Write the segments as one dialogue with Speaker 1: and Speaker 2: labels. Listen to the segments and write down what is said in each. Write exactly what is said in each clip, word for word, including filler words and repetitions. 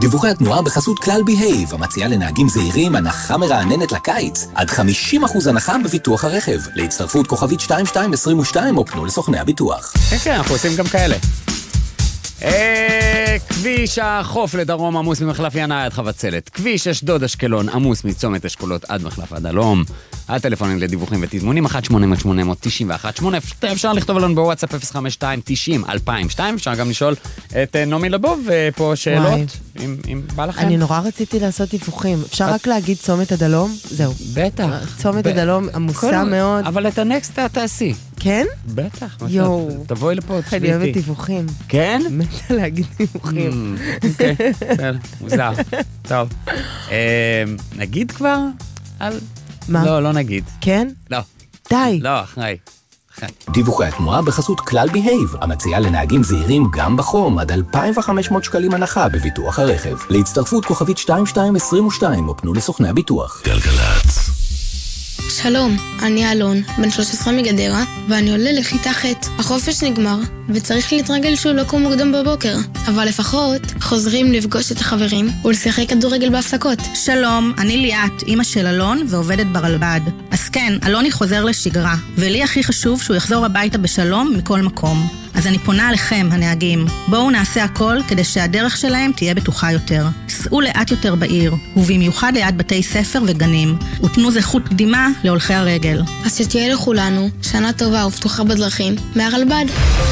Speaker 1: דיווחי התנועה בחסות כלל בהייב, המציעה לנהגים זהירים הנחה מרעננת לקיץ, עד חמישים אחוז הנחה בביטוח הרכב. להצטרפות כוכבית שתיים שתיים עשרים ושתיים או פנו לסוכני הביטוח.
Speaker 2: כן, כן, אנחנו עושים גם כאלה. כביש החוף לדרום עמוס ממחלף ינאי עד חבצלת. כביש אשדוד אשקלון עמוס מצומת אשכולות עד מחלף הדלום. הטלפונים לדיווחים ותזמונים אחת שמונה שמונה תשע אחת שמונה. אפשר לכתוב לנו בוואטסאפ אפס חמש שתיים תשעים אלפיים ושתיים. אפשר גם לשאול את נעמי לבוב פה שאלות אם, אם בא לכם.
Speaker 3: אני נורא רציתי לעשות דיווחים. אפשר רק להגיד צומת הדלום? זהו.
Speaker 2: בטח.
Speaker 3: צומת הדלום עמוסה מאוד.
Speaker 2: אבל את הנקסט תעשי.
Speaker 3: כן?
Speaker 2: בטח.
Speaker 3: יואו.
Speaker 2: תבואי לפה, תשבי
Speaker 3: אני אוהבת דיווחים.
Speaker 2: כן?
Speaker 3: מתה להגיד דיווחים.
Speaker 2: אוקיי, בסדר, מוזר. טוב. נגיד כבר על...
Speaker 3: מה?
Speaker 2: לא, לא נגיד.
Speaker 3: כן?
Speaker 2: לא.
Speaker 3: די.
Speaker 2: לא, אחרי.
Speaker 1: דיווחי התנועה בחסות כלל בהייב, המציעה לנהגים זהירים גם בחום עד אלפיים וחמש מאות שקלים הנחה בביטוח הרכב. להצטרפות כוכבית שתיים שתיים עשרים ושתיים או פנו לסוכני הביטוח.
Speaker 4: גלגלצ.
Speaker 5: שלום, אני אלון, בן שלוש עשרה מגדרה, ואני עולה לכיתה ח'. החופש נגמר, וצריך להתרגל שהוא לקום מוקדם בבוקר. אבל לפחות חוזרים לפגוש את החברים ולשחק כדורגל בהפסקות.
Speaker 6: שלום, אני ליאת, אמא של אלון ועובדת ברלב"ד. אז כן, אלוני חוזר לשגרה, ולי הכי חשוב שהוא יחזור הביתה בשלום מכל מקום. אז אני פונה עליכם, הנהגים. בואו נעשה הכל כדי שהדרך שלהם תהיה בטוחה יותר. סעו לאט יותר בעיר, ובמיוחד ליד בתי ספר וגנים. ותנו זכות קדימה להולכי הרגל.
Speaker 5: אז שתהיה לכולנו שנה טובה ופתוחה בדרכים מהרלב"ד.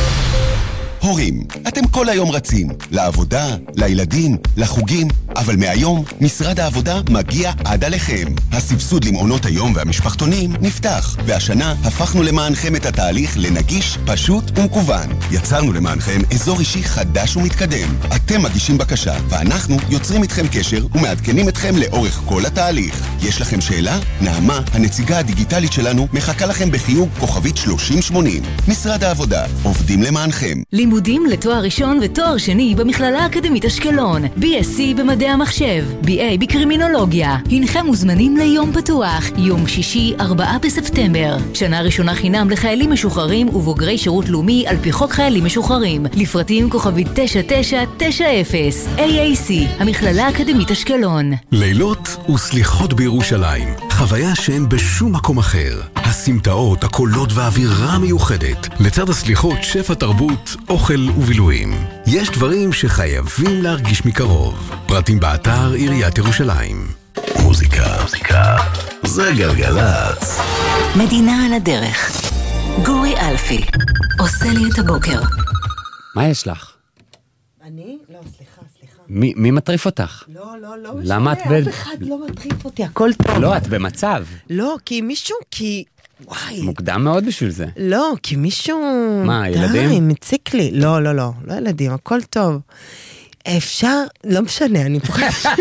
Speaker 4: הורים, אתם כל היום רצים, לעבודה, לילדים, לחוגים, אבל מהיום משרד העבודה מגיע עד עליכם. הסבסוד למעונות היום והמשפחתונים נפתח, והשנה הפכנו למענכם את התהליך לנגיש, פשוט ומקוון. יצרנו למענכם אזור אישי חדש ומתקדם. אתם מגישים בקשה, ואנחנו יוצרים איתכם קשר ומעדכנים אתכם לאורך כל התהליך. יש לכם שאלה? נעמה, הנציגה הדיגיטלית שלנו, מחכה לכם בחיוג כוכבית שלושים שמונים. משרד העבודה, עובדים למענכם.
Speaker 7: לימודים לתואר ראשון ותואר שני במכללה האקדמית אשקלון, בי אס סי במדעי המחשב, בי איי בקרימינולוגיה. הנכם מוזמנים ליום פתוח, יום שישי, ארבעה בספטמבר. שנה ראשונה חינם לחיילים משוחררים ובוגרי שירות לאומי על פי חוק חיילים משוחררים. לפרטים כוכבית תשע תשע תשע אפס. איי איי סי, המכללה האקדמית אשקלון.
Speaker 8: לילות וסליחות בירושלים, חוויה שאין בשום מקום אחר. הסמטאות, הקולות והאווירה מיוחדת. לצד הסליחות, שפע תרבות, אוכל ובילויים. יש דברים שחייבים להרגיש מקרוב. פרטים באתר עיריית ירושלים.
Speaker 4: מוזיקה, מוזיקה, זה גלגלצ.
Speaker 7: מדינה על הדרך. גורי אלפי, עושה לי את הבוקר.
Speaker 2: מה יש לך?
Speaker 3: אני? לא, סליחה, סליחה.
Speaker 2: מי, מי מטריף אותך?
Speaker 3: לא, לא, לא.
Speaker 2: למה את ב...
Speaker 3: אף אחד לא מטריף אותי, הכל טוב.
Speaker 2: לא, את במצב.
Speaker 3: לא, כי מישהו, כי... וואי.
Speaker 2: מוקדם מאוד בשביל זה.
Speaker 3: לא, כי מישהו...
Speaker 2: מה, ילדים?
Speaker 3: די, מציק לי. לא, לא, לא, לא ילדים, הכל טוב. אפשר, לא משנה, אני פוחדת.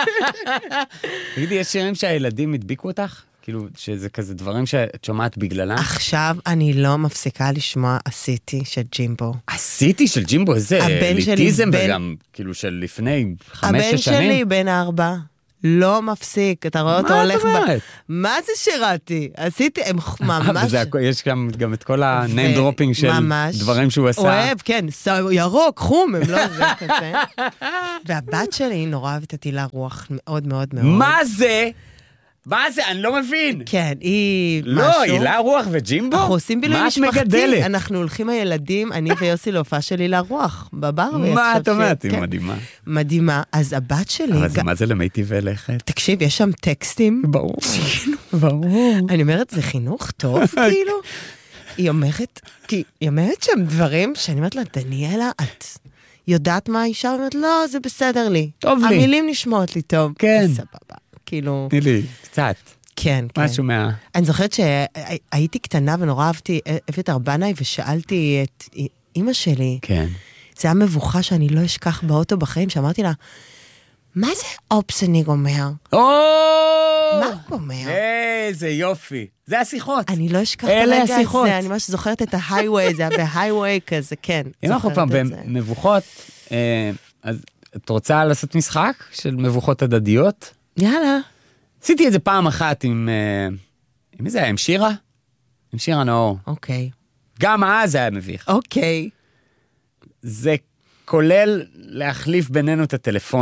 Speaker 2: תגידי, יש שירים שהילדים הדביקו אותך? כאילו, שזה כזה דברים שאת שומעת בגללם?
Speaker 3: עכשיו אני לא מפסיקה לשמוע עשיתי של ג'ימבו.
Speaker 2: עשיתי של ג'ימבו, איזה ליטיזם, וגם כאילו של לפני חמש שנים.
Speaker 3: הבן שלי בן ארבע. לא מפסיק, אתה רואה אותו הולך...
Speaker 2: מה את אומרת?
Speaker 3: מה זה שירתי? עשיתי, הם ממש...
Speaker 2: יש גם את כל ה-name dropping של דברים שהוא עשה.
Speaker 3: אוהב, כן, ירוק, חום, הם לא זה כזה. והבת שלי נורא אוהבת את הילה רוח מאוד מאוד מאוד.
Speaker 2: מה זה? מה זה? אני לא מבין.
Speaker 3: כן, היא משהו...
Speaker 2: לא, הילה רוח וג'ימבו?
Speaker 3: אנחנו עושים בילוי משפחתי. אנחנו הולכים הילדים, אני ויוסי להופעה של הילה רוח, בבר.
Speaker 2: מה את אומרת? היא מדהימה.
Speaker 3: מדהימה. אז הבת שלי...
Speaker 2: אבל זה מה זה למיטיב ולכת?
Speaker 3: תקשיב, יש שם טקסטים.
Speaker 2: ברור. ברור.
Speaker 3: אני אומרת, זה חינוך טוב, כאילו. היא אומרת, כי היא אומרת שם דברים שאני אומרת לה, דניאלה, את יודעת מה האישה? אומרת, לא, זה בסדר לי.
Speaker 2: טוב לי.
Speaker 3: המילים נשמעות לי טוב.
Speaker 2: כן.
Speaker 3: סבבה. כאילו...
Speaker 2: תני לי, קצת.
Speaker 3: כן, כן.
Speaker 2: משהו מה...
Speaker 3: אני זוכרת שהייתי קטנה ונורא אהבתי אבית ארבנאי, ושאלתי את אמא שלי.
Speaker 2: כן.
Speaker 3: זה היה מבוכה שאני לא אשכח באוטו בחיים, שאמרתי לה, מה זה אופסניג אומר?
Speaker 2: או!
Speaker 3: מה הוא אומר?
Speaker 2: איזה יופי. זה השיחות.
Speaker 3: אני לא אשכח את הרגע הזה, אני ממש זוכרת את ההייווי, זה היה בהייווי כזה, כן.
Speaker 2: אם אנחנו פעם במבוכות, אז את רוצה לעשות משחק של מבוכות הדדיות?
Speaker 3: יאללה.
Speaker 2: עשיתי את זה פעם אחת עם, עם איזה, עם שירה? עם שירה נאור.
Speaker 3: אוקיי.
Speaker 2: גם אז היה מביך.
Speaker 3: אוקיי.
Speaker 2: זה כולל להחליף בינינו את הטלפון.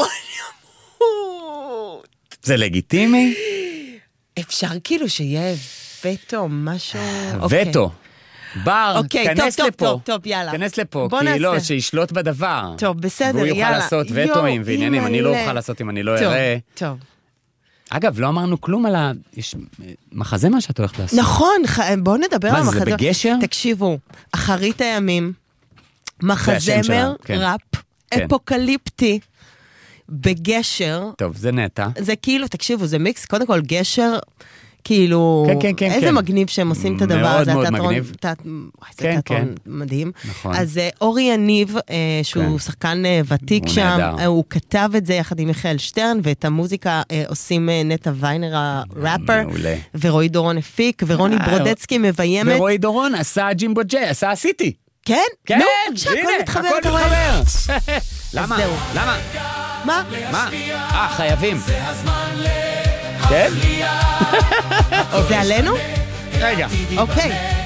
Speaker 2: זה לגיטימי?
Speaker 3: אפשר כאילו שיהיה וטו, משהו...
Speaker 2: וטו. בר, כנס לפה.
Speaker 3: טוב, טוב, יאללה.
Speaker 2: כנס לפה, כי לא, שישלוט בדבר.
Speaker 3: טוב, בסדר,
Speaker 2: יאללה.
Speaker 3: יאללה.
Speaker 2: והוא יוכל לעשות וטואים ועניינים, אני לא אוכל לעשות אם אני לא אראה.
Speaker 3: טוב.
Speaker 2: אגב, לא אמרנו כלום על ה... יש מחזה מה שאת הולכת לעשות.
Speaker 3: נכון, בואו נדבר על המחזה.
Speaker 2: מה, זה בגשר?
Speaker 3: תקשיבו, אחרית הימים, מחזמר, ראפ, אפוקליפטי, בגשר.
Speaker 2: טוב, זה נטע.
Speaker 3: זה כאילו, תקשיבו, זה מיקס, קודם כל גשר, כאילו,
Speaker 2: כן, כן, כן,
Speaker 3: איזה
Speaker 2: כן.
Speaker 3: מגניב שהם עושים את הדבר הזה.
Speaker 2: מאוד מאוד מגניב.
Speaker 3: זה
Speaker 2: כן,
Speaker 3: תיאטרון
Speaker 2: כן.
Speaker 3: מדהים.
Speaker 2: נכון.
Speaker 3: אז אורי יניב, שהוא
Speaker 2: כן.
Speaker 3: שחקן ותיק
Speaker 2: הוא
Speaker 3: שם,
Speaker 2: נהדר.
Speaker 3: הוא כתב את זה יחד עם מיכאל שטרן, ואת המוזיקה עושים נטע ויינר הראפר,
Speaker 2: מעולה.
Speaker 3: ורועי דורון הפיק, ורוני
Speaker 2: אה,
Speaker 3: ברודצקי מביימת.
Speaker 2: ורועי דורון עשה ג'ימבו ג'י, עשה עשיתי.
Speaker 3: כן?
Speaker 2: כן,
Speaker 3: נו,
Speaker 2: הנה,
Speaker 3: שהכל מתחבר,
Speaker 2: הכל
Speaker 3: אתה רואה?
Speaker 2: מתחבר. למה?
Speaker 3: זהו.
Speaker 2: למה?
Speaker 3: מה?
Speaker 2: מה? אה, חייבים. כן?
Speaker 3: זה עלינו?
Speaker 2: רגע.
Speaker 3: אוקיי.